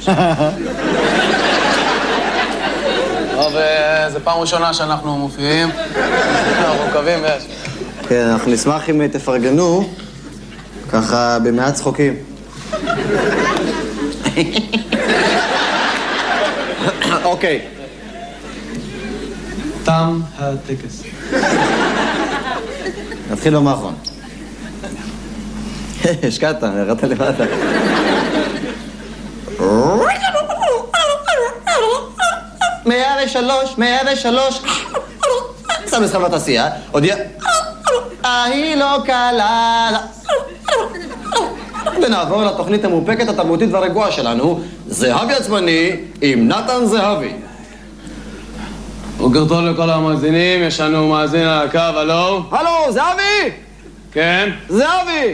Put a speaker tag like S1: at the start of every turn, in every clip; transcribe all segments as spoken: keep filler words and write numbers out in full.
S1: טוב, זו פעם ראשונה שאנחנו מופיעים. אנחנו מקווים, יש.
S2: כן, אנחנו נשמח אם תפרגנו, ככה במעט צחוקים. אוקיי.
S1: תם הטקס.
S2: נתחיל לו מאחרון. השקעת, ירדת לבד. מאה ושלוש, מאה ושלוש. שם לשכם לתעשייה, הודיע. ההיא לא קלה. ונעבור לתוכנית המאופקת, התרבותית והרגועה שלנו, זהבי עצמני עם נתן זהבי.
S1: בוקר טוב לכל המאזינים, יש לנו מאזין על הקו, הלו?
S2: הלו, זהבי!
S1: כן?
S2: זהבי!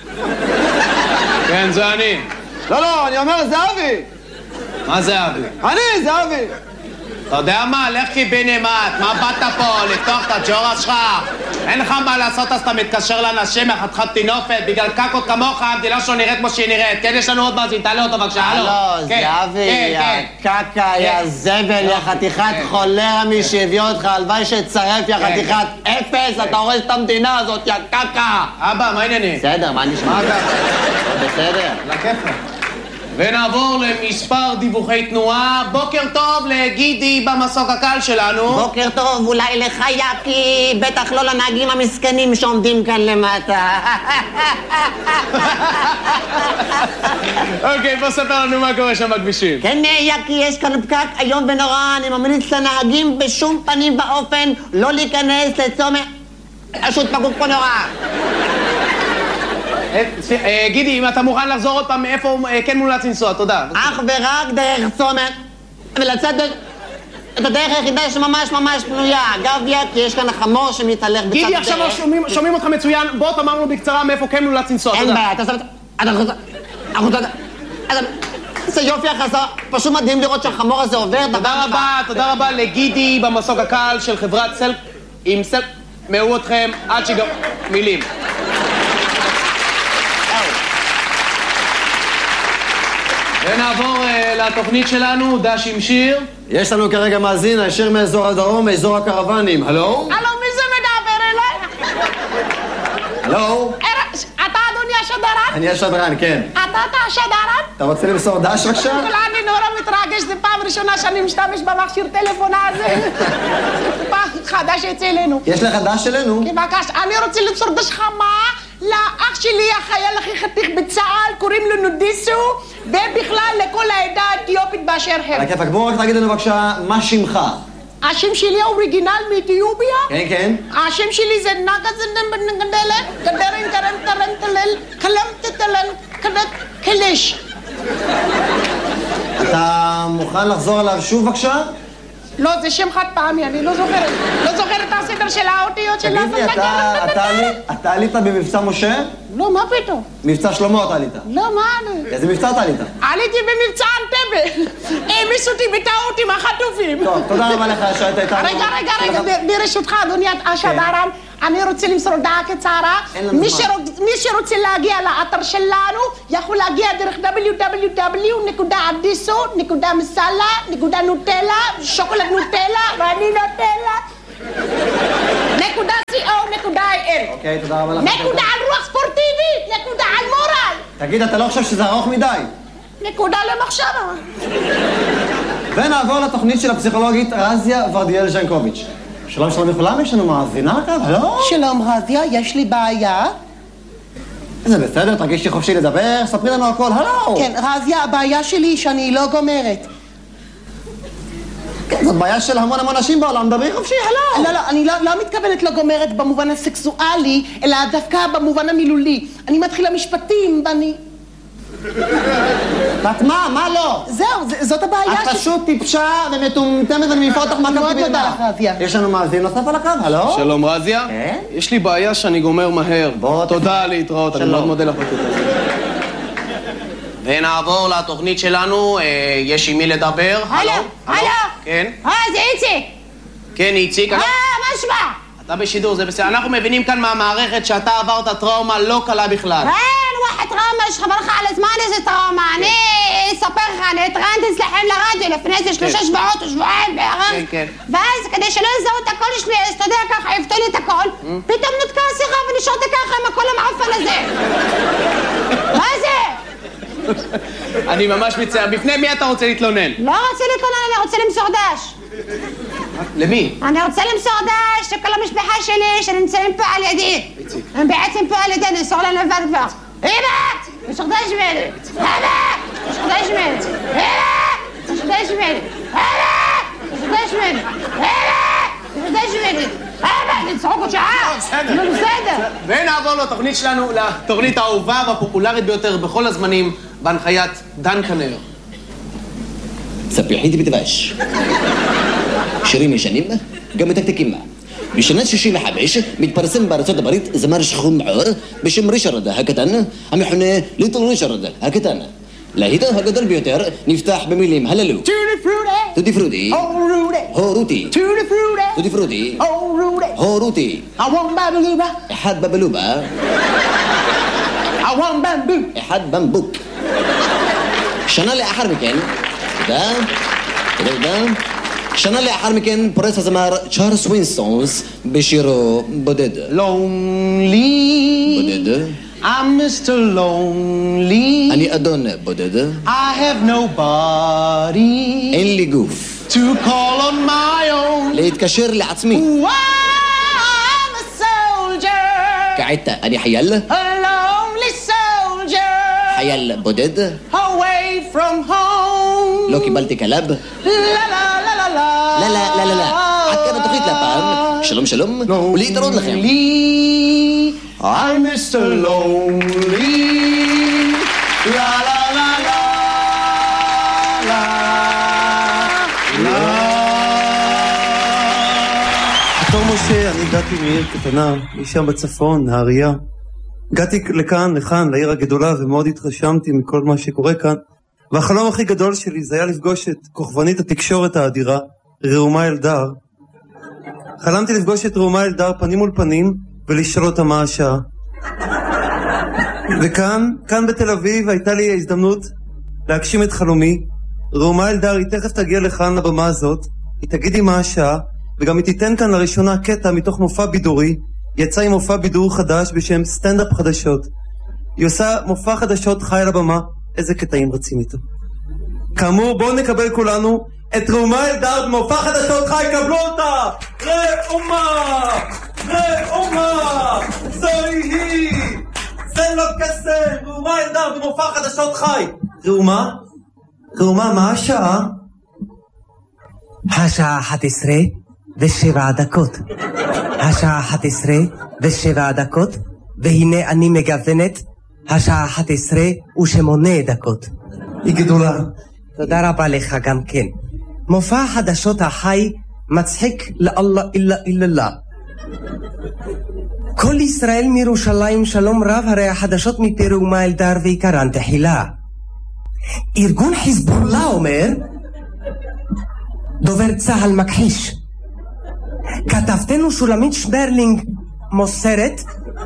S1: כן, זה אני.
S2: לא, לא, אני אומר זהבי!
S1: מה זהבי?
S2: אני, זהבי!
S1: אתה יודע מה? לך קיבינימט, מה באת פה? לפתוח את הג'ורה שלך? אין לך מה לעשות, אז אתה מתקשר לאנשים מחתכת טינופת, בגלל קקות כמוך, המדינה שלו נראית כמו שהיא נראית. כן, יש לנו עוד מאזין, תעלה אותו בבקשה, הלו.
S2: הלו, זהבי, יא קקה, יא זבל, יא חתיכת חולרה מי שהביא אותך, הלוואי שצרף, יא חתיכת אפס, אתה הורס את המדינה הזאת, יא קקה.
S1: אבא, מה העניינים?
S2: בסדר, מה נשמע?
S1: מה ככה?
S2: בסדר.
S1: לכיפה. ונעבור למספר דיווחי תנועה. בוקר טוב לגידי במסוק הקל שלנו.
S2: בוקר טוב, אולי לך יקי, בטח לא לנהגים המסכנים שעומדים כאן למטה.
S1: אוקיי, בוא ספר לנו מה קורה שם בכבישים.
S2: כן, יקי, יש כאן פקק היום ונורא, אני ממליץ לנהגים בשום פנים ואופן לא להיכנס לצומת... פשוט פקוק פה נורא.
S1: גידי, אם אתה מוכן לחזור עוד פעם מאיפה כן מומלץ לנסוע, תודה.
S2: אך ורק דרך צומת, ולצד את הדרך היחידה שממש ממש פנויה. אגב, יקי, יש כאן חמור שמתהלך בצד הדרך.
S1: גידי, עכשיו שומעים אותך מצוין, בוא תאמר לנו בקצרה מאיפה כן מומלץ לנסוע, תודה.
S2: אין בעיה, אתה סבבת... אנחנו... זה יופי החזר, פשוט מדהים לראות שהחמור הזה עובר.
S1: תודה רבה, תודה רבה לגידי במסוק הקל של חברת סל... עם סל... מאו אתכם עד שגם... מילים. ונעבור uh, לתוכנית שלנו, דש עם שיר.
S2: יש לנו כרגע מאזין, הישר מאזור הדרום, מאזור הקרוונים. הלו?
S3: הלו, מי זה מדבר אליי?
S2: הלו?
S3: אתה אדוני השדרן?
S2: אני השדרן, כן.
S3: אתה אתה השדרן?
S2: אתה רוצה למסור דש בבקשה?
S3: אני נורא מתרגש, זו פעם ראשונה שאני משתמש במכשיר טלפון הזה. פעם חדש יצא אלינו.
S2: יש לך דש אלינו?
S3: בבקשה, אני רוצה למסור דש חמה לאח שלי, החייל הכי חתיך בצה"ל, קוראים לו נודיסו, ובכלל לכל העדה האתיופית באשר הם.
S2: על הכיפק, בואו רק תגיד לנו בבקשה, מה שמך?
S3: השם שלי האוריגינל מאתיופיה?
S2: כן, כן.
S3: השם שלי זה נגזנדנבנגדלת, גדרן קרן קרן תלל, קלם תתלל, קלט קלש.
S2: אתה מוכן לחזור עליו שוב בבקשה?
S3: לא, זה שם חד פעמי, אני לא זוכרת. לא זוכרת את הסדר של האותיות של...
S2: תגיד לי, אתה עלית במבצע משה?
S3: לא, מה פתאום?
S2: מבצע שלמה אתה עלית.
S3: לא, מה אני?
S2: איזה מבצע אתה עלית?
S3: עליתי במבצע אנטבה. העמיסו אותי בטעות עם החטופים.
S2: טוב, תודה רבה לך שהיית איתנו.
S3: רגע, רגע, רגע, ברשותך, אדוני השדרן, אני רוצה למסור הודעה קצרה. מי שרוצה להגיע לאתר שלנו, יכול להגיע דרך דאבליו דאבליו דאבליו נקודה אדיסו נקודה מסאלה נקודה נוטלה, שוקולד נוטלה, ואני נוטלה. נקודה סי או נקודה איי אל.
S2: אוקיי, תודה רבה לך.
S3: נקודה על רוח ספורטיבית, נקודה על מורל.
S2: תגיד, אתה לא חושב שזה ארוך מדי?
S3: נקודה למחשבה.
S2: ונעבור לתוכנית של הפסיכולוגית רזיה ורדיאל ז'נקוביץ'. שלום שלום לכולם, יש לנו מאזינה כאן, הלו?
S3: שלום רזיה, יש לי בעיה.
S2: זה בסדר, תרגישי חופשי לדבר, ספרי לנו הכל, הלו!
S3: כן, רזיה, הבעיה שלי היא שאני לא גומרת.
S2: כן, זאת בעיה של המון המון נשים בעולם, דברי חופשי, הלו!
S3: לא, לא, אני לא, לא מתכוונת לא גומרת במובן הסקסואלי, אלא דווקא במובן המילולי. אני מתחילה משפטים ואני...
S2: ואת מה? מה לא?
S3: זהו, זאת הבעיה
S2: ש... את פשוט טיפשה ומטומטמת ואני מעיפה אותך מה
S3: מאוד תודה לך, רזיה.
S2: יש לנו מאזין נוסף על הקו, הלו?
S1: שלום רזיה.
S2: כן?
S1: יש לי בעיה שאני גומר מהר. תודה להתראות, אני מאוד מודה לך. ונעבור לתוכנית שלנו, יש עם מי לדבר.
S3: הלו, הלו.
S1: כן?
S3: אה, זה איציק.
S1: כן, איציק.
S3: אה, מה שמע?
S1: אתה בשידור, זה בסדר. אנחנו מבינים כאן מהמערכת שאתה עברת טראומה לא קלה בכלל.
S3: אין, וואחד טראומה, שחבל לך על הזמן איזה טראומה. אני לספר לך, אני התראיינתי אצלכם לרדיו לפני איזה שלושה שבועות או שבועיים בערך.
S1: כן, כן.
S3: ואז כדי שלא יזהו את הקול שלי, אז אתה יודע ככה, יפתו לי את הקול, פתאום נותקה השיחה ונשארתי ככה עם הקול המעפן הזה. מה זה?
S1: אני ממש מצטער. בפני מי אתה רוצה להתלונן?
S3: לא רוצה להתלונן, אני רוצה למסור דש.
S1: למי?
S3: אני רוצה למסור דש לכל המשפחה שלי שנמצאים פה על ידי. הם בעצם פה על ידי, נמסור להם לבד כבר. אמא! יש דש ממני! אמא! יש דש ממני! אמא! יש דש ממני! אמא! יש דש ממני! אמא! יש דש ממני! אמא! נצחוק עוד שעה! נו בסדר!
S1: ונעבור לתוכנית שלנו, לתוכנית האהובה והפופולרית ביותר בכל הזמנים, בהנחיית דן כנר.
S4: ספיחית בדבש. שירים ישנים, גם מתקתקים. בשנת שישים וחמש מתפרסם בארצות הברית זמר שחור מעור בשם ריצ'רד הקטן, המכונה ליטל ריצ'רד הקטן. להיט הגדול ביותר נפתח במילים הללו:
S3: טוטי פרוטי!
S4: טוטי פרוטי!
S3: הו רוטי!
S4: הו רוטי!
S3: טוטי פרוטי!
S4: טוטי פרוטי!
S3: הו רוטי!
S4: הו רוטי!
S3: I want בבלובה!
S4: אחד בבלובה,
S3: I want bamboo!
S4: אחד במבוק. שנה לאחר מכן, תודה, תודה, תודה. שנה לאחר מכן פורץ הזמר צ'ארלס ווינסטונס בשירו בודד.
S1: Lonely.
S4: בודד.
S1: I'm מיסטר Lonely.
S4: אני אדון בודד.
S1: I have nobody.
S4: אין לי גוף.
S1: To call on my own.
S4: להתקשר לעצמי.
S3: I'm a soldier!
S4: כעת אני חייל.
S3: A lonely soldier!
S4: חייל בודד.
S3: Away from home!
S4: לא קיבלתי כלב.
S3: La la la la la!
S4: לא, לא, לא, לא, לא. עד כאן התוכנית להפעם. שלום שלום, ולהתראות לכם.
S1: I'm מיסטר Lonely. La la la la la la.
S5: בתור משה, אני הגעתי מעיר קטנה, משם בצפון, נהריה. הגעתי לכאן, לכאן, לעיר הגדולה, ומאוד התרשמתי מכל מה שקורה כאן. והחלום הכי גדול שלי זה היה לפגוש את כוכבנית התקשורת האדירה, ראומה אלדר. חלמתי לפגוש את ראומה אלדר פנים מול פנים, ולשאול אותה מה השעה. וכאן, כאן בתל אביב, הייתה לי ההזדמנות להגשים את חלומי. ראומה אלדר, היא תכף תגיע לכאן לבמה הזאת, היא תגיד לי מה השעה, וגם היא תיתן כאן לראשונה קטע מתוך מופע בידורי. יצא עם מופע בידור חדש בשם סטנדאפ חדשות. היא עושה מופע חדשות חי על הבמה. איזה קטעים רצים איתו. כאמור, בואו נקבל כולנו את ראומה אלדר במופע חדשות חי. קבלו אותה! ראומה! ראומה! זוהי היא! זה לא קסם! ראומה אלדר במופע חדשות חי. ראומה? ראומה, מה השעה?
S6: השעה אחת עשרה ושבע דקות. השעה אחת עשרה ושבע דקות, והנה אני מגוונת השעה אחת עשרה ושמונה דקות.
S5: היא גדולה.
S6: תודה רבה לך גם כן. מופע חדשות החי מצחיק לאללה אילה אילה. כל ישראל מירושלים שלום רב, הרי החדשות מפי ראומה אלדר ועיקרן תחילה. ארגון חיזבאללה אומר, דובר צהל מכחיש. כתבתנו שולמית שמרלינג מוסרת,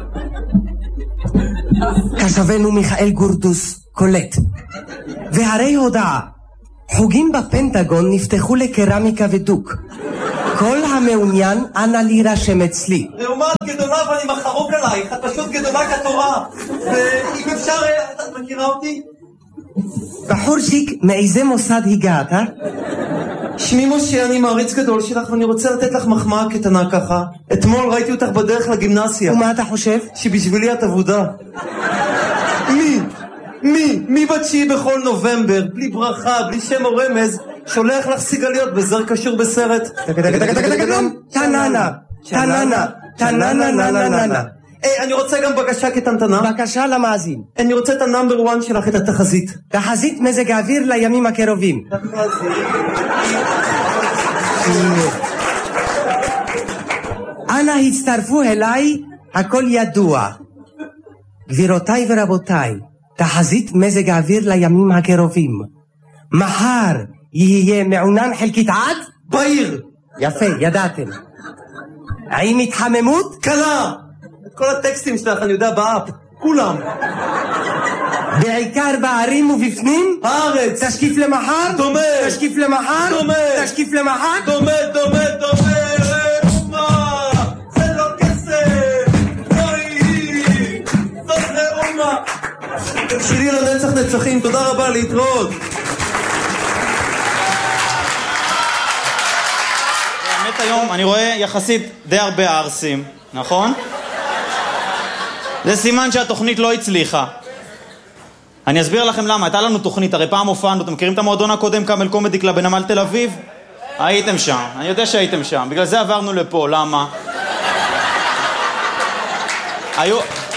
S6: כשבנו מיכאל גורדוס קולט. והרי הודעה, חוגים בפנטגון נפתחו לקרמיקה ודוק. כל המעוניין אנא להירשם אצלי.
S5: ראומה, את גדולה ואני מחרוק עלייך, את פשוט גדולה כתורה. ואם אפשר, את מכירה אותי?
S6: בחורשיק, מאיזה מוסד הגעת?
S5: שמי משה, אני מעריץ גדול שלך ואני רוצה לתת לך מחמאה קטנה ככה. אתמול ראיתי אותך בדרך לגימנסיה.
S6: ומה אתה חושב?
S5: שבשבילי את עבודה. מי? מי? מי בתשיעי בכל נובמבר, בלי ברכה, בלי שם או רמז, שולח לך סיגליות בזר קשור בסרט?
S6: טננה, טננה, טננה, ננה.
S5: היי, אני רוצה גם בקשה קטנטנה.
S6: בקשה למאזין.
S5: אני רוצה את הנאמבר וואן שלך, את התחזית.
S6: תחזית מזג האוויר לימים הקרובים. אנא הצטרפו אליי, הכל ידוע. גבירותיי ורבותיי, תחזית מזג האוויר לימים הקרובים. מחר יהיה מעונן חלקית עד?
S5: בעיר.
S6: יפה, ידעתם. האם התחממות?
S5: קלה. את כל הטקסטים שלך אני יודע באפ. כולם.
S6: בעיקר בערים ובפנים?
S5: הארץ!
S6: תשקיף למחר?
S5: דומה!
S6: תשקיף למחר?
S5: דומה!
S6: תשקיף למחר?
S5: דומה, דומה, דומה! אומה! זה לא כסף! זוהי! זאת לאומה! תקשירי לנצח נצחים, תודה רבה, להתראות!
S7: באמת היום אני רואה יחסית די הרבה ערסים, נכון? זה סימן שהתוכנית לא הצליחה. אני אסביר לכם למה, הייתה לנו תוכנית, הרי פעם הופענו, אתם מכירים את המועדון הקודם, קאמל קומדי קלאב בנמל תל אביב? הייתם שם, אני יודע שהייתם שם, בגלל זה עברנו לפה, למה? היו...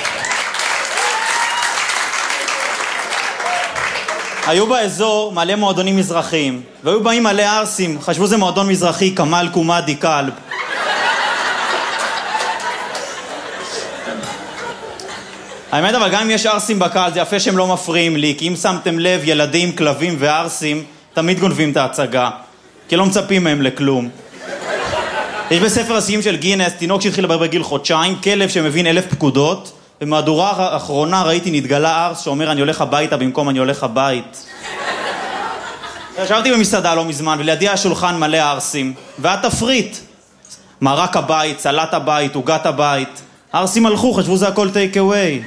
S7: היו באזור מלא מועדונים מזרחיים, והיו באים מלא ערסים, חשבו זה מועדון מזרחי, קאמל קומדי קלאב. האמת, אבל גם אם יש ערסים בקהל, זה יפה שהם לא מפריעים לי, כי אם שמתם לב, ילדים, כלבים וערסים תמיד גונבים את ההצגה, כי לא מצפים מהם לכלום. יש בספר השיאים של גינס, תינוק שהתחיל לדבר בגיל חודשיים, כלב שמבין אלף פקודות, במהדורה האחרונה ראיתי נתגלה ערס שאומר אני הולך הביתה במקום אני הולך הבית. ישבתי במסעדה לא מזמן, ולידי השולחן מלא ערסים, והתפריט, מרק הבית, סלט הבית, עוגת הבית. הערסים הלכו, חשבו זה הכל טייק אווי.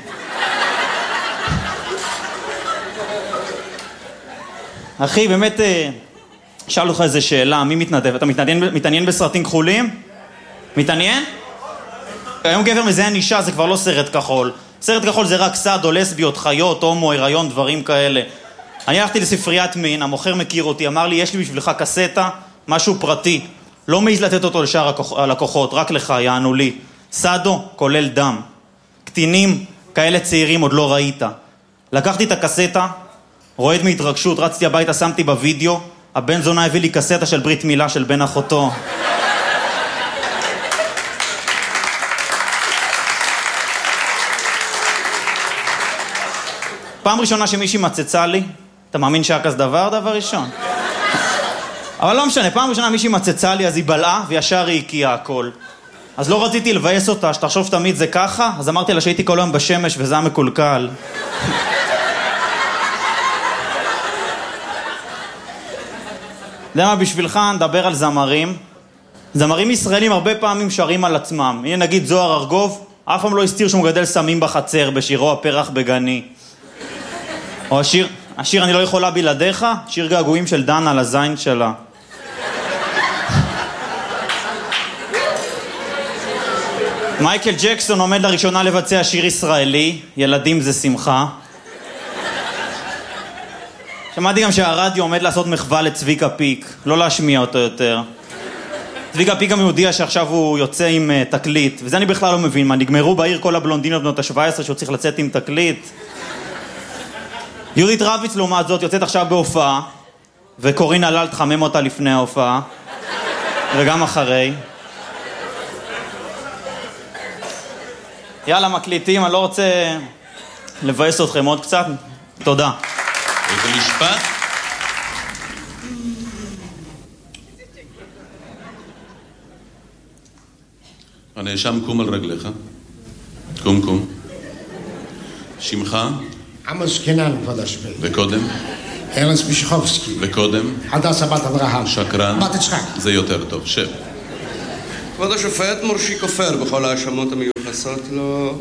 S7: אחי, באמת, שאל אותך איזה שאלה, מי מתנדב? אתה מתעניין, מתעניין בסרטים כחולים? מתעניין? היום גבר מזיין אישה, זה כבר לא סרט כחול. סרט כחול זה רק סאדו, לסביות, חיות, הומו, הריון, דברים כאלה. אני הלכתי לספריית מין, המוכר מכיר אותי, אמר לי, יש לי בשבילך קסטה, משהו פרטי. לא מעז לתת אותו לשאר הלקוחות, רק לך, יענו לי. סאדו, כולל דם. קטינים, כאלה צעירים עוד לא ראית. לקחתי את הקסטה, רועד מהתרגשות, רצתי הביתה, שמתי בווידאו, הבן זונה הביא לי קסטה של ברית מילה של בן אחותו. פעם ראשונה שמישהי מצצה לי, אתה מאמין שהיה כזה דבר? דבר ראשון. אבל לא משנה, פעם ראשונה מישהי מצצה לי, אז היא בלעה וישר היא הקיעה הכל. אז לא רציתי לבאס אותה, שתחשוב תמיד זה ככה, אז אמרתי לה שהייתי כל היום בשמש וזה היה מקולקל. יודע מה, בשבילך נדבר על זמרים. זמרים ישראלים הרבה פעמים שרים על עצמם. הנה נגיד זוהר ארגוב, אף פעם לא הסתיר שהוא מגדל סמים בחצר בשירו הפרח בגני. או השיר, השיר אני לא יכולה בלעדיך, שיר געגועים של דנה על הזין שלה. מייקל ג'קסון עומד לראשונה לבצע שיר ישראלי, ילדים זה שמחה. שמעתי גם שהרדיו עומד לעשות מחווה לצביקה פיק, לא להשמיע אותו יותר. צביקה פיק גם יודיע שעכשיו הוא יוצא עם uh, תקליט, וזה אני בכלל לא מבין, מה נגמרו בעיר כל הבלונדינות בנות ה-שבע עשרה שהוא צריך לצאת עם תקליט. יהודית רביץ לעומת זאת יוצאת עכשיו בהופעה, וקורין הלל תחמם אותה לפני ההופעה, וגם אחרי. יאללה מקליטים, אני לא רוצה לבאס אתכם עוד קצת. תודה.
S8: איזה משפט? הנאשם קום על רגליך. קום קום. שמך?
S9: עמוס קינן, כבוד השופט.
S8: וקודם?
S9: ארנס מישכובסקי.
S8: וקודם?
S9: הדסה בת אברהם.
S8: שקרן?
S9: בת יצחק.
S8: זה יותר טוב, שב.
S10: כבוד השופט מורשי כופר בכל האשמות המיוחסות לו.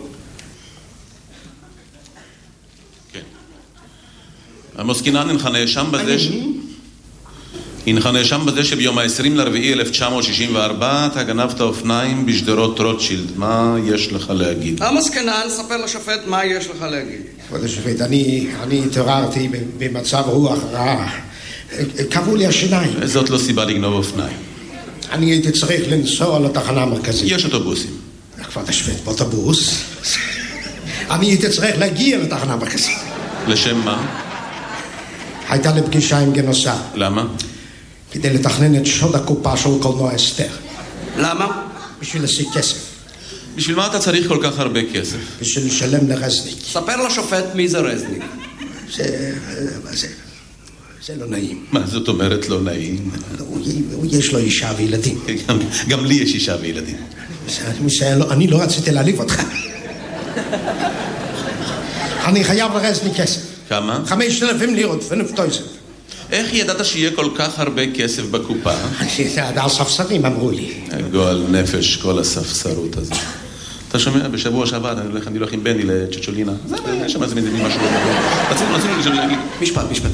S8: כן. עמוס קינן, אינך נאשם בזה ש... אינך נאשם בזה שביום ה-עשרים לרביעי אלף תשע מאות שישים וארבע אתה גנבת אופניים בשדרות רוטשילד. מה יש לך להגיד?
S10: עמוס קינן, ספר לשופט מה יש לך להגיד.
S9: כבוד השופט, אני, אני התעוררתי במצב רוח רע. קבעו לי השיניים.
S8: זאת לא סיבה לגנוב אופניים.
S9: אני הייתי צריך לנסוע לתחנה המרכזית.
S8: יש אוטובוסים.
S9: כבוד השופט, באוטובוס. אני הייתי צריך להגיע לתחנה המרכזית.
S8: לשם מה?
S9: הייתה לי פגישה עם גנוסה.
S8: למה?
S9: כדי לתכנן את שוד הקופה של קולנוע אסתר.
S10: למה?
S9: בשביל להשיג כסף.
S8: בשביל מה אתה צריך כל כך הרבה כסף?
S9: בשביל לשלם לרזניק.
S10: ספר לשופט מי זה רזניק.
S9: זה... זה... זה לא נעים.
S8: מה זאת אומרת לא נעים?
S9: הוא יש לו אישה וילדים.
S8: גם, גם לי יש אישה וילדים.
S9: אני לא רציתי להעליב אותך. אני חייב לרזניק כסף.
S8: כמה?
S9: חמשת אלפים לירות, ונפטויזם.
S8: איך ידעת שיהיה כל כך הרבה כסף בקופה?
S9: הספסרים אמרו לי.
S8: גועל נפש, כל הספסרות הזאת. אתה שומע, בשבוע שעבר אני הולך עם בני לצ'צ'ולינה. זה יש שם איזה משהו. רצינו, רצינו, משפט, משפט.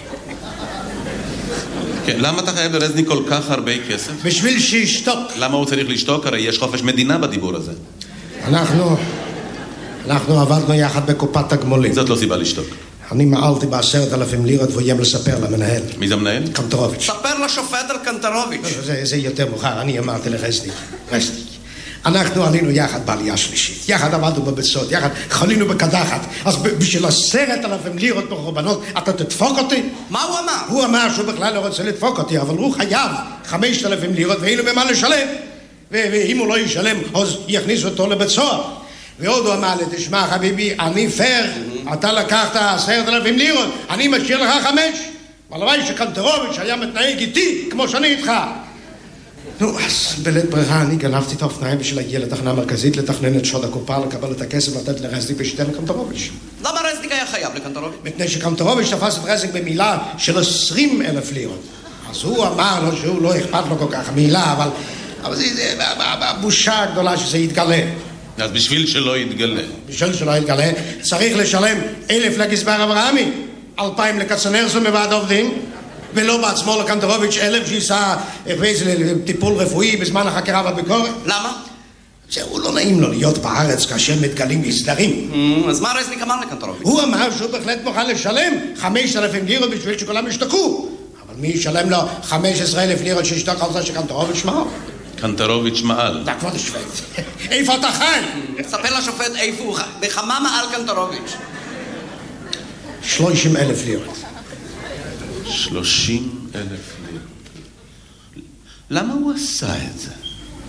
S8: כן, למה אתה חייב לרזניק כל כך הרבה כסף?
S9: בשביל שישתוק.
S8: למה הוא צריך לשתוק? הרי יש חופש מדינה בדיבור הזה.
S9: אנחנו, אנחנו עבדנו יחד בקופת הגמולים.
S8: זאת לא סיבה לשתוק.
S9: אני מעלתי בעשרת אלפים לירות והוא איים לספר למנהל.
S8: מי זה המנהל?
S9: קנטרוביץ'.
S10: ספר לשופט על קנטרוביץ'.
S9: זה, זה יותר מאוחר, אני אמרתי לרזניק. רזניק. אנחנו עלינו יחד בעלייה שלישית, יחד עבדנו בביצות, יחד חלינו בקדחת, אז בשביל עשרת אלפים לירות בקורבנות אתה תדפוק אותי?
S10: מה הוא אמר?
S9: הוא אמר שהוא בכלל לא רוצה לדפוק אותי, אבל הוא חייב חמשת אלפים לירות ואין לו במה לשלם, ואם הוא לא ישלם אז יכניס אותו לבית סוהר. ועוד הוא אמר לי, תשמע חביבי, אני פייר, אתה לקחת עשרת אלפים לירות, אני משאיר לך חמש, הלוואי שקנטרוביץ' היה מתנהג איתי כמו שאני איתך. נו, אז בלית ברירה אני גנבתי את האופניים בשביל להגיע לתחנה המרכזית, לתכנן את שוד הקופה, לקבל את הכסף, לתת לרזניק ושתן לקנטרוביץ'.
S10: למה רזניק היה חייב לקנטרוביץ'?
S9: מפני שקנטרוביץ' תפס את רזניק במילה של עשרים אלף לירות. אז הוא אמר לו שהוא לא אכפת לו כל כך מילה, אבל, אבל זה, זה הבושה הגדולה שזה יתגלה.
S8: אז בשביל שלא יתגלה.
S9: בשביל שלא יתגלה, צריך לשלם אלף לגזבר אברהמי, אלפיים לקצנרסון בוועד העובדים, ולא בעצמו לקנטרוביץ' אלף שיסע לטיפול רפואי בזמן החקירה והביקורת.
S10: למה?
S9: זהו, לא נעים לו להיות בארץ כאשר מתגלים מסדרים.
S10: אז מה רזניק אמר לקנטרוביץ'?
S9: הוא אמר שהוא בהחלט מוכן לשלם חמשת אלפים לירות בשביל שכולם ישתקו. אבל מי ישלם לו חמישה עשר אלף לירות שישתוק על זה שקנטרוביץ' מעל?
S8: קנטרוביץ' מעל.
S9: אתה כבוד השופט. איפה אתה חי?
S10: ספר לשופט איפה הוא חי. בכמה מעל קנטרוביץ'?
S9: שלושים אלף לירות.
S8: שלושים אלף לירות. למה הוא עשה את זה?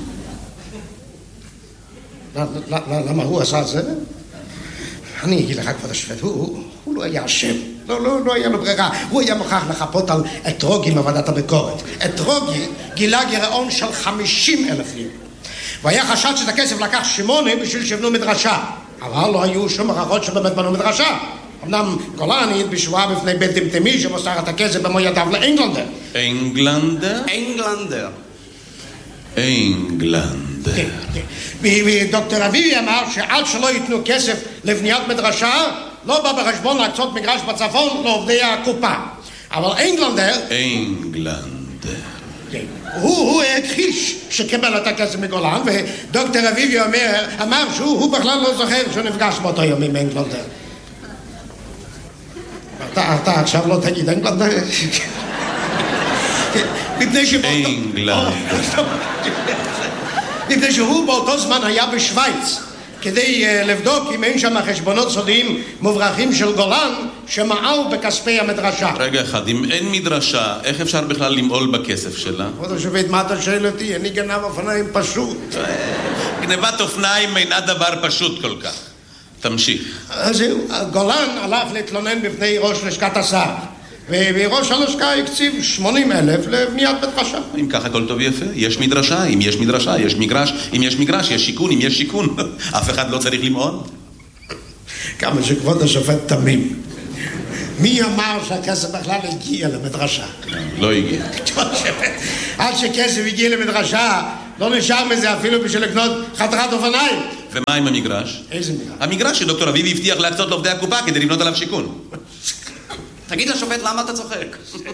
S9: למה הוא עשה את זה? אני אגיד לך כבוד השופט, הוא לא היה אשם. לא היה לו ברירה. הוא היה מוכרח לחפות על אתרוגי מוועדת הביקורת. אתרוגי גילה גירעון של חמישים אלף לירות. והיה חשד שאת הכסף לקח שמונה בשביל שבנו מדרשה. אבל לא היו שום הוכחות שבאמת בנו מדרשה. אמנם גולן העיד בשבועה בפני בית דמטמי שמוסר את הכסף במו ידיו לאנגלנדר.
S8: אנגלנדר?
S10: אנגלנדר.
S8: אנגלנדר.
S9: ודוקטור אביבי אמר שעד שלא ייתנו כסף לבניית מדרשה, לא בא בחשבון להקצות מגרש בצפון לעובדי הקופה. אבל אנגלנדר...
S8: אנגלנדר.
S9: הוא הכחיש שקיבל את הכסף מגולן, ודוקטור אביבי אמר שהוא בכלל לא זוכר שהוא נפגש באותו יום עם אנגלנדר. אתה עכשיו לא תגיד אנגלנדר? מפני מפני שהוא באותו זמן היה בשוויץ כדי לבדוק אם אין שם חשבונות סודיים מוברחים של גולן שמעל בכספי המדרשה.
S8: רגע אחד, אם אין מדרשה, איך אפשר בכלל למעול בכסף שלה?
S9: כבוד השופט, מה אתה שואל אותי? אני גנב אופניים פשוט.
S8: גנבת אופניים אינה דבר פשוט כל כך. תמשיך.
S9: זהו, גולן הלך להתלונן בפני ראש לשכת השר, וראש הלשכה הקציב שמונים אלף לבניית מדרשה.
S8: אם ככה הכל טוב יפה, יש מדרשה, אם יש מדרשה, יש מגרש, אם יש מגרש, יש שיכון, אם יש שיכון, אף אחד לא צריך למעול.
S9: כמה שכבוד השופט תמים. מי אמר שהכסף בכלל הגיע למדרשה?
S8: לא הגיע.
S9: עד שכסף הגיע למדרשה, לא נשאר מזה אפילו בשביל לקנות חתיכת אופניים.
S8: ומה עם המגרש?
S9: איזה מגרש?
S8: המגרש שדוקטור אביבי הבטיח להקצות לעובדי הקופה כדי לבנות עליו שיכון.
S10: תגיד לשופט למה אתה צוחק.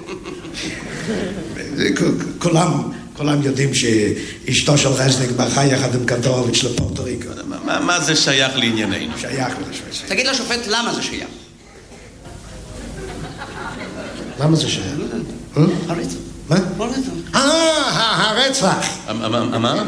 S9: כולם, כולם יודעים שאשתו של רזניק ברחה יחד עם קנטרוביץ' לפורטו ריקו.
S8: מה זה שייך לענייננו?
S9: שייך לשופט.
S10: תגיד לשופט למה זה שייך.
S9: למה זה שייך?
S10: הרצח.
S9: מה? אה, הרצח.
S8: מה?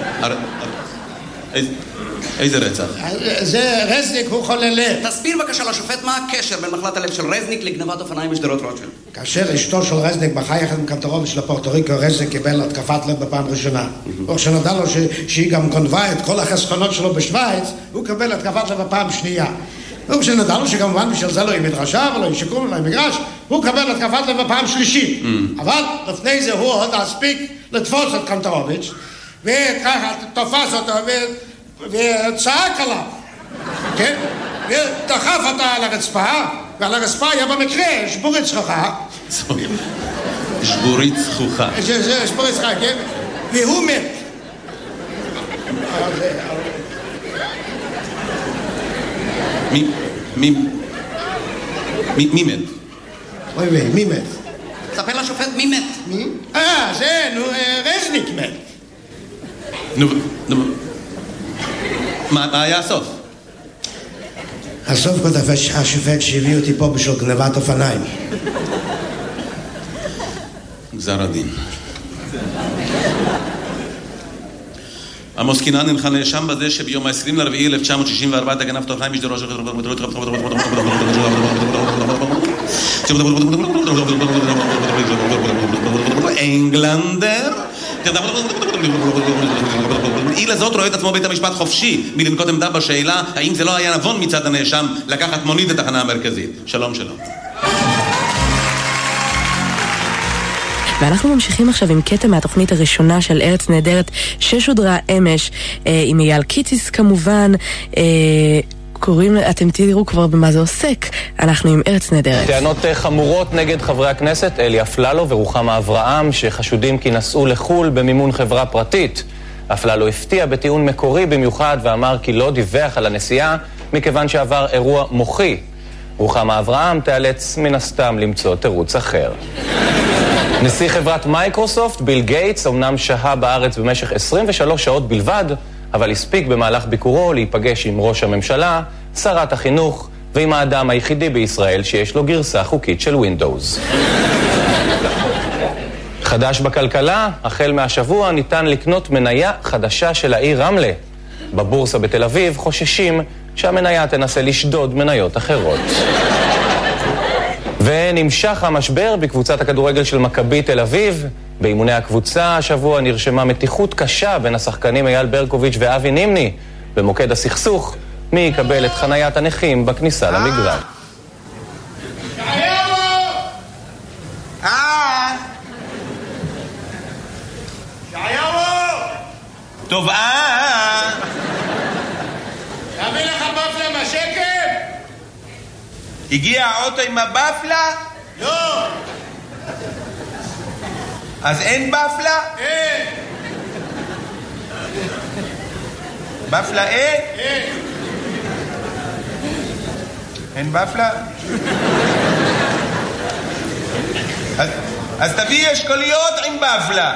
S8: איזה רצח?
S9: זה רזניק, הוא חולה לב.
S10: תסביר בבקשה לשופט מה הקשר בין מחלת הלב של רזניק לגנבת אופניים בשדרות רוטשילד.
S9: כאשר אשתו של רזניק ברחה יחד עם קנטרוביץ' לפורטו ריקו, רזניק קיבל התקפת לב בפעם ראשונה. וכשנודע לו שהיא גם גנבה את כל החסכונות שלו בשוויץ, הוא קיבל התקפת לב בפעם שנייה. וכשנודע לו שכמובן בשביל זה לא יהיה מדרשה ולא יהיה שיקום ולא יהיה מגרש, הוא קיבל התקפת לב בפעם שלישית. אבל לפני זה הוא עוד הספיק לתפוס את קנטרוביץ' וככה תופס אותו וצעק עליו, כן? דחף אותה על הרצפה, ועל הרצפה היה במקרה שבורית זכוכה.
S8: שבורית זכוכה.
S9: זה שבורית זכוכה, כן? והוא מת.
S8: מי... מי... מי מת?
S9: אוי ווי, מי מת?
S10: ספר לשופט מי מת.
S9: מי? אה, זה, נו, רזניק מת.
S8: נו, נו... מה היה הסוף?
S9: הסוף כותב השופט שהביא אותי פה בשביל גנבת אופניים.
S8: גזר הדין. עמוס קינן הנך נאשם בזה שביום ה-עשרים לרביעי אלף תשע מאות שישים וארבע אתה גנבת אופניים בשדרו של... אנגלנדר? אילה זאת רואה את עצמו בית המשפט חופשי מלנקוט עמדה בשאלה האם זה לא היה נבון מצד הנאשם לקחת מונית לתחנה המרכזית. שלום שלום.
S11: ואנחנו ממשיכים עכשיו עם קטע מהתוכנית הראשונה של ארץ נהדרת ששודרה אמש אה, עם אייל קיציס כמובן. אה, קוראים, אתם תראו כבר במה זה עוסק. אנחנו עם ארץ נהדרת.
S12: טענות חמורות נגד חברי הכנסת אלי אפללו ורוחמה אברהם שחשודים כי נסעו לחול במימון חברה פרטית. אפללו הפתיע בטיעון מקורי במיוחד ואמר כי לא דיווח על הנסיעה מכיוון שעבר אירוע מוחי. רוחמה אברהם תיאלץ מן הסתם למצוא תירוץ אחר. נשיא חברת מייקרוסופט, ביל גייטס, אמנם שהה בארץ במשך עשרים ושלוש שעות בלבד, אבל הספיק במהלך ביקורו להיפגש עם ראש הממשלה, שרת החינוך, ועם האדם היחידי בישראל שיש לו גרסה חוקית של ווינדוס. חדש בכלכלה, החל מהשבוע ניתן לקנות מניה חדשה של העיר רמלה. בבורסה בתל אביב חוששים שהמניה תנסה לשדוד מניות אחרות. ונמשך המשבר בקבוצת הכדורגל של מכבי תל אביב. באימוני הקבוצה השבוע נרשמה מתיחות קשה בין השחקנים אייל ברקוביץ' ואבי נימני. במוקד הסכסוך, מי יקבל את חניית הנכים בכניסה למגרש.
S8: טוב, אה...
S9: תביא לך בפלה מהשקל?
S8: הגיע האוטו עם הבפלה?
S9: לא.
S8: אז אין בפלה?
S9: אין.
S8: בפלה אין?
S9: אין.
S8: אין בפלה? אז, אז תביא אשכוליות עם בפלה.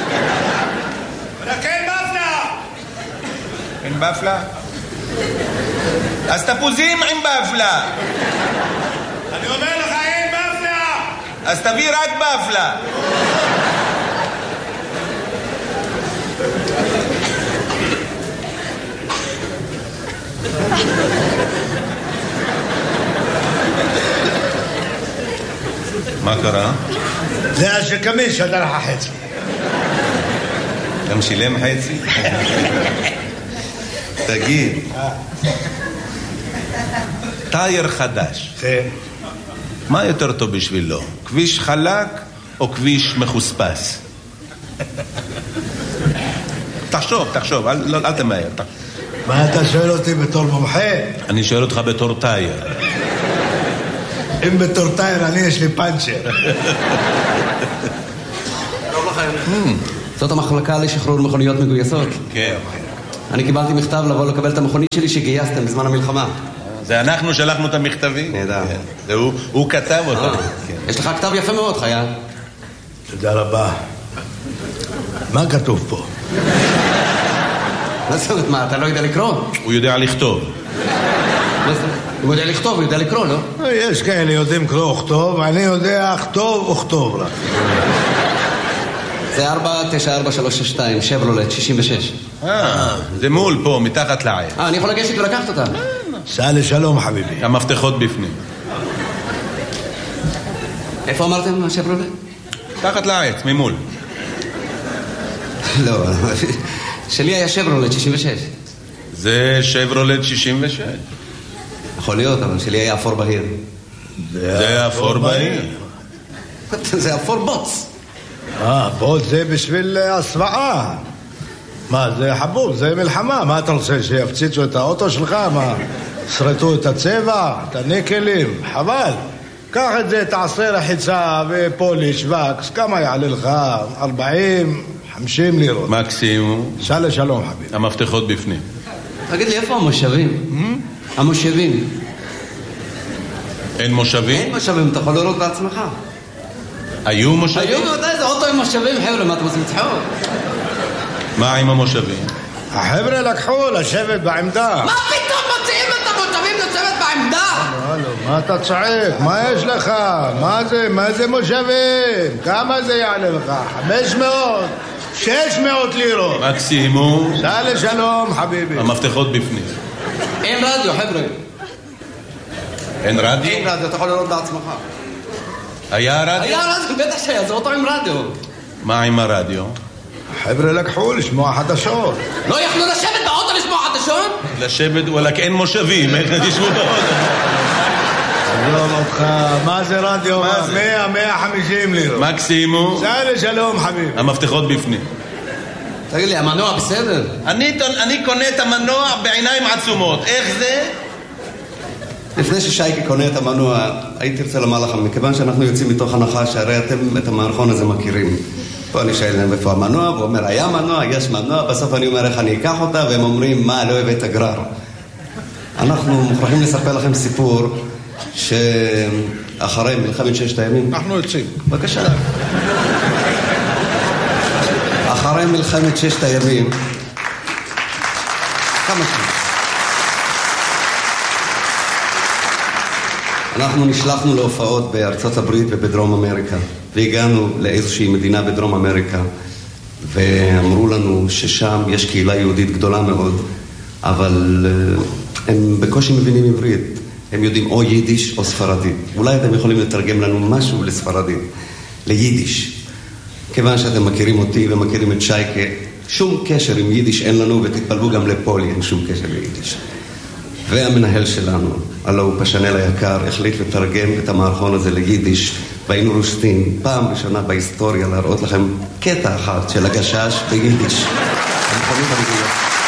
S9: רק אין בפלה.
S8: אין בפלה? אז תפוזים עם בפלה.
S9: אני אומר לך אין בפלה.
S8: אז תביא רק בפלה. מה קרה?
S9: זה השקמין שדר לך חצי.
S8: גם שילם חצי? תגיד, טייר חדש, מה יותר טוב בשבילו? כביש חלק או כביש מחוספס? תחשוב, תחשוב, אל, אל תמהר.
S9: מה אתה שואל אותי בתור מומחה?
S8: אני שואל אותך בתור טייר.
S9: אם בתור טייר אני יש לי פאנצ'ר.
S13: טוב לכם. זאת המחלקה לשחרור מכוניות מגויסות.
S8: כן.
S13: אני קיבלתי מכתב לבוא לקבל את המכונית שלי שגייסתם בזמן המלחמה.
S8: זה אנחנו שלחנו את המכתבים?
S13: נדע.
S8: הוא כתב אותו.
S13: יש לך כתב יפה מאוד, חייל.
S9: תודה רבה. מה כתוב פה?
S13: מה זאת אומרת, מה, אתה לא יודע לקרוא?
S8: הוא יודע לכתוב.
S13: הוא יודע לכתוב, הוא יודע לקרוא, לא?
S9: יש כאלה יודעים קרוא וכתוב, אני יודע כתוב וכתוב רק.
S13: זה ארבע תשע ארבע שלוש שש שתיים, שברולט, שישים ושש.
S8: אה, זה מול פה, מתחת לעץ.
S13: אה, אני יכול לגשת ולקחת אותה.
S9: סע לשלום, חביבי.
S8: המפתחות בפנים.
S13: איפה אמרתם, שברולט?
S8: מתחת לעץ, ממול.
S13: לא, שלי היה שברולט, שישים ושש.
S8: זה שברולט שישים ושש.
S13: יכול להיות, אבל שלי היה אפור בהיר.
S8: זה אפור בהיר.
S13: זה אפור בוץ.
S9: אה, בוץ זה בשביל הסוואה. מה, זה חבוב, זה מלחמה. מה אתה רוצה, שיפציצו את האוטו שלך? מה?
S14: שרטו את הצבע, את הניקלים, חבל. קח את זה, תעשה רחיצה ופוליש, וקס, כמה יעלה לך? ארבעים, חמישים לירות.
S8: מקסימום.
S14: שאלה שלום, חביב.
S8: המפתחות בפנים.
S13: תגיד לי, איפה המושבים? המושבים.
S8: אין מושבים?
S13: אין מושבים, אתה יכול לראות בעצמך.
S8: היו מושבים?
S13: היו, אתה איזה אוטו עם מושבים, חבר'ה, מה אתם עושים צחוק?
S8: מה עם המושבים?
S14: החבר'ה לקחו לשבת בעמדה.
S13: מה פתאום מוציאים את המושבים לשבת בעמדה?
S14: הלו, מה אתה צועק? מה יש לך? מה זה? מה זה מושבים? כמה זה יעלה לך? חמש מאות? שש מאות לירות.
S8: מקסימום.
S14: שאלה שלום, חביבי.
S8: המפתחות בפנים.
S13: אין רדיו, חבר'ה.
S8: אין רדיו?
S13: אין רדיו, אתה יכול לראות בעצמך.
S8: היה רדיו?
S13: היה רדיו, בטח שהיה, זה אותו עם רדיו.
S8: מה עם הרדיו?
S14: החבר'ה לקחו לשמוע חדשות.
S13: לא יכלו לשבת באוטו לשמוע חדשות?
S8: לשבת, וואלק אין מושבים, איך תשבו באוטו?
S14: שלום אותך, מה זה רדיו?
S8: מה זה?
S14: מאה, מאה חמישים לירות.
S8: מקסימום.
S14: שאלה שלום, חביב.
S8: המפתחות בפנים.
S13: תגיד לי, המנוע בסדר?
S8: אני, אני קונה את המנוע בעיניים עצומות. איך זה?
S13: לפני ששייקי קונה את המנוע, הייתי רוצה לומר לכם, מכיוון שאנחנו יוצאים מתוך הנחה שהרי אתם את המערכון הזה מכירים. פה אני שואל להם איפה המנוע, והוא אומר, היה מנוע, יש מנוע, בסוף אני אומר איך אני אקח אותה, והם אומרים, מה, לא הבאת גרר. אנחנו מוכרחים לספר לכם סיפור שאחרי מלחמת ששת הימים...
S14: אנחנו יוצאים.
S13: בבקשה. אחרי מלחמת ששת הימים... כמה שנים? אנחנו נשלחנו להופעות בארצות הברית ובדרום אמריקה, והגענו לאיזושהי מדינה בדרום אמריקה, ואמרו לנו ששם יש קהילה יהודית גדולה מאוד, אבל הם בקושי מבינים עברית. הם יודעים או יידיש או ספרדית. אולי אתם יכולים לתרגם לנו משהו לספרדית, ליידיש. כיוון שאתם מכירים אותי ומכירים את שייקה, שום קשר עם יידיש אין לנו, ותתפלבו גם לפולי, אין שום קשר ליידיש. והמנהל שלנו, הלא הוא פשנל היקר, החליט לתרגם את המערכון הזה ליידיש, והיינו רושטים פעם ראשונה בהיסטוריה להראות לכם קטע אחד של הגשש ביידיש. המכונית המדויקת.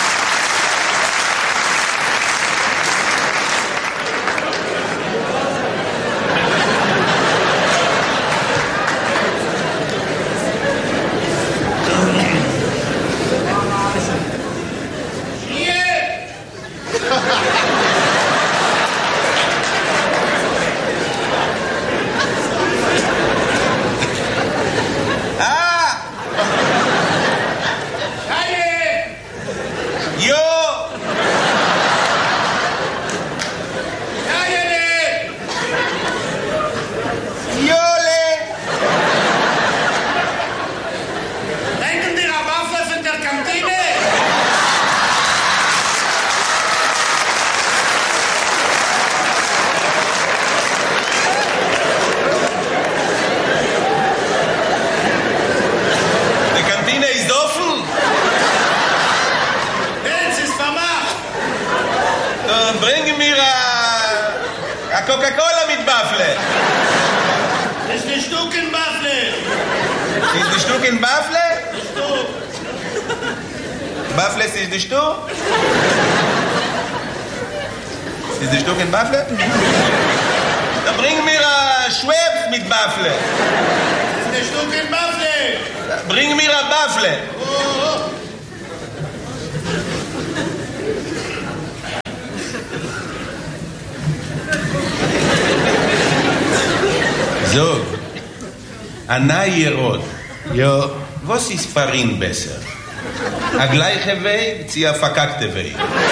S8: Anai-Jerod.
S14: Jo.
S8: Was ist Farin besser? A gleiche Weg, sie a verkackte Weg.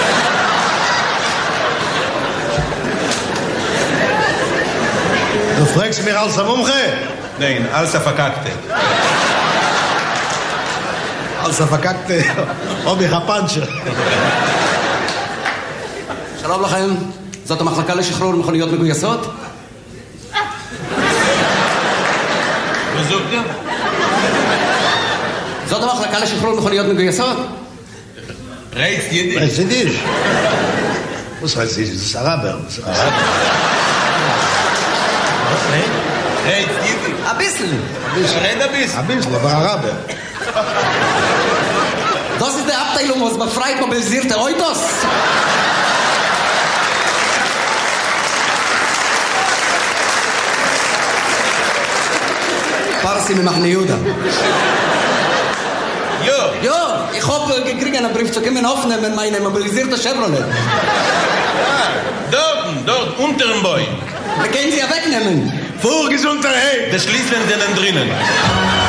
S14: Du fragst mich als ein Mumche?
S8: Nein, als a verkackte.
S14: Als a verkackte, ob ich a Pancher.
S13: שלום לכם, זאת המחלקה לשחרור מכוניות מגויסות? זאת המחלקה לשחרור מכוניות מגויסות?
S8: Reizt Jiddisch?
S14: Reizt Jiddisch? Was heißt Jiddisch? Das ist Araber.
S8: Reizt Jiddisch?
S13: Ein bisschen.
S8: Red ein bisschen.
S14: Ein bisschen, aber Araber.
S13: Das ist die Abteilung, was befreit mobilisierte Autos.
S15: Maxi mit Machne Juda.
S8: Jo.
S15: Jo, ich hab äh, gekriegt einen Brief zu kommen aufnehmen, meine mobilisierte Chevrolet.
S8: Dort, dort, unter dem Bäum.
S15: Da können Sie ja wegnehmen.
S8: Vorgesundheit. Das Schließlein sind drinnen.